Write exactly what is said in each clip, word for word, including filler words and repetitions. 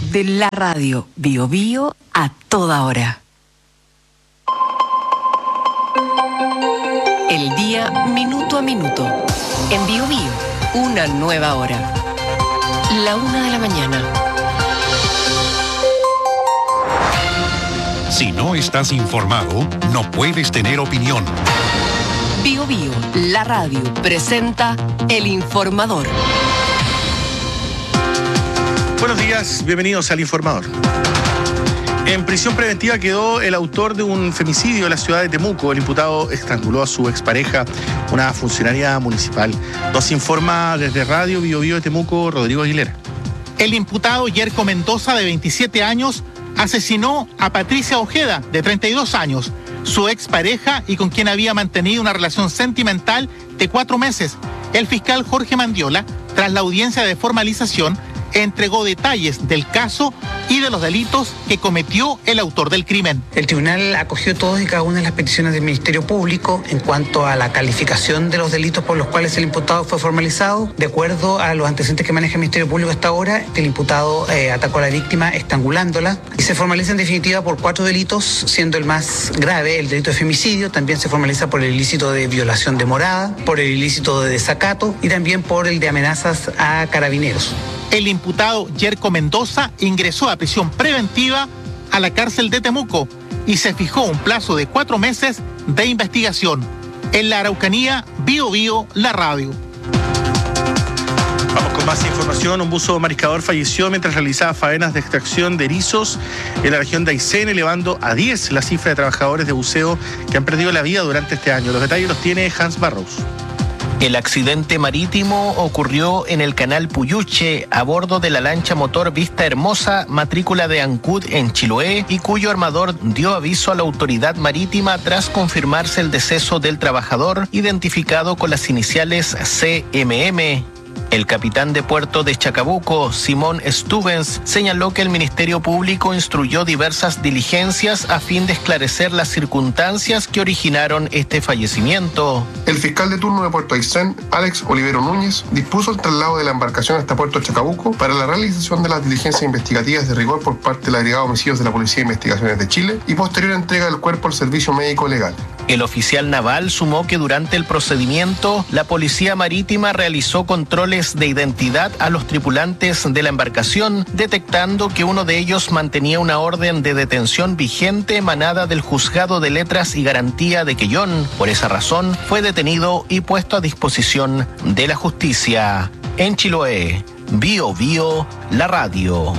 de la radio Bio Bio a toda hora. El día minuto a minuto. En Bio Bio, una nueva hora. La una de la mañana. Si no estás informado, no puedes tener opinión. Bio Bio, la radio, presenta El Informador. Buenos días, bienvenidos al Informador. En prisión preventiva quedó el autor de un femicidio en la ciudad de Temuco. El imputado estranguló a su expareja, una funcionaria municipal. Nos informa desde Radio Bio Bio de Temuco, Rodrigo Aguilera. El imputado Yerko Mendoza, de veintisiete años, asesinó a Patricia Ojeda, de treinta y dos años, su expareja y con quien había mantenido una relación sentimental de cuatro meses. El fiscal Jorge Mandiola, tras la audiencia de formalización, entregó detalles del caso y de los delitos que cometió el autor del crimen. El tribunal acogió todas y cada una de las peticiones del Ministerio Público en cuanto a la calificación de los delitos por los cuales el imputado fue formalizado. De acuerdo a los antecedentes que maneja el Ministerio Público hasta ahora, el imputado eh, atacó a la víctima estrangulándola y se formaliza en definitiva por cuatro delitos, siendo el más grave el delito de femicidio. También se formaliza por el ilícito de violación de morada, por el ilícito de desacato y también por el de amenazas a carabineros. El imputado Yerko Mendoza ingresó a prisión preventiva a la cárcel de Temuco y se fijó un plazo de cuatro meses de investigación. En la Araucanía, Bio Bio, la radio. Vamos con más información. Un buzo mariscador falleció mientras realizaba faenas de extracción de erizos en la región de Aysén, elevando a diez la cifra de trabajadores de buceo que han perdido la vida durante este año. Los detalles los tiene Hans Barros. El accidente marítimo ocurrió en el canal Puyuche a bordo de la lancha motor Vista Hermosa, matrícula de Ancud en Chiloé, y cuyo armador dio aviso a la autoridad marítima tras confirmarse el deceso del trabajador, identificado con las iniciales C M M. El capitán de puerto de Chacabuco, Simón Stubens, señaló que el Ministerio Público instruyó diversas diligencias a fin de esclarecer las circunstancias que originaron este fallecimiento. El fiscal de turno de Puerto Aysén, Alex Olivero Núñez, dispuso el traslado de la embarcación hasta Puerto Chacabuco para la realización de las diligencias investigativas de rigor por parte del agregado de homicidios de la Policía de Investigaciones de Chile y posterior entrega del cuerpo al servicio médico legal. El oficial naval sumó que durante el procedimiento, la Policía Marítima realizó controles de identidad a los tripulantes de la embarcación, detectando que uno de ellos mantenía una orden de detención vigente emanada del Juzgado de Letras y Garantía de Quellón. Por esa razón, fue detenido y puesto a disposición de la justicia. En Chiloé, Bio Bio, la radio.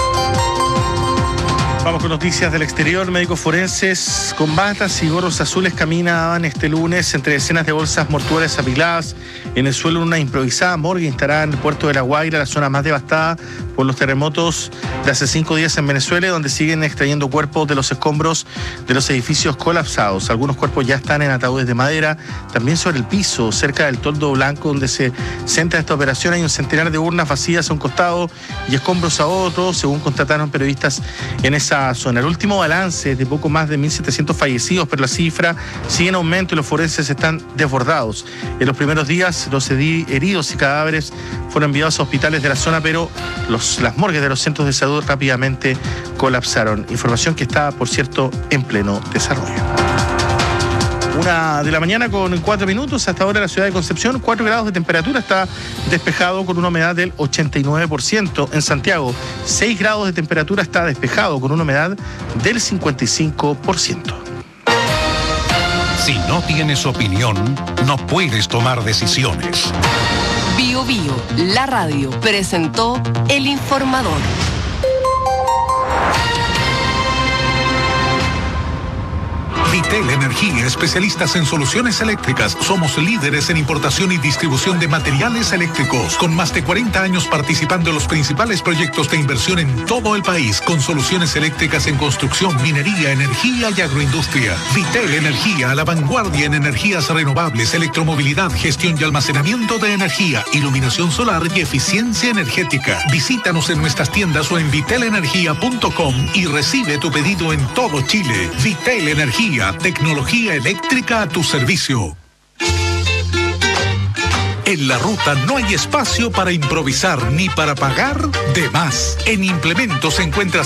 Vamos con noticias del exterior. Médicos forenses con batas y gorros azules caminaban este lunes entre decenas de bolsas mortuorias apiladas en el suelo en una improvisada morgue instalada en el puerto de La Guaira, la zona más devastada por los terremotos de hace cinco días en Venezuela, donde siguen extrayendo cuerpos de los escombros de los edificios colapsados. Algunos cuerpos ya están en ataúdes de madera, también sobre el piso, cerca del toldo blanco donde se centra esta operación. Hay un centenar de urnas vacías a un costado y escombros a otro, según constataron periodistas en esa zona. El último balance es de poco más de mil setecientos fallecidos, pero la cifra sigue en aumento y los forenses están desbordados. En los primeros días, los heridos y cadáveres fueron enviados a hospitales de la zona, pero los, las morgues de los centros de salud rápidamente colapsaron. Información que está, por cierto, en pleno desarrollo. Una de la mañana con cuatro minutos. Hasta ahora la ciudad de Concepción, cuatro grados de temperatura, está despejado con una humedad del ochenta y nueve por ciento. En Santiago, seis grados de temperatura, está despejado con una humedad del cincuenta y cinco por ciento. Si no tienes opinión, no puedes tomar decisiones. Bio Bio, la radio, presentó El Informador. Vitel Energía, especialistas en soluciones eléctricas. Somos líderes en importación y distribución de materiales eléctricos, con más de cuarenta años participando en los principales proyectos de inversión en todo el país, con soluciones eléctricas en construcción, minería, energía y agroindustria. Vitel Energía, a la vanguardia en energías renovables, electromovilidad, gestión y almacenamiento de energía, iluminación solar y eficiencia energética. Visítanos en nuestras tiendas o en vitel energía punto com y recibe tu pedido en todo Chile. Vitel Energía, tecnología eléctrica a tu servicio. En la ruta no hay espacio para improvisar ni para pagar de más. En Implementos encuentras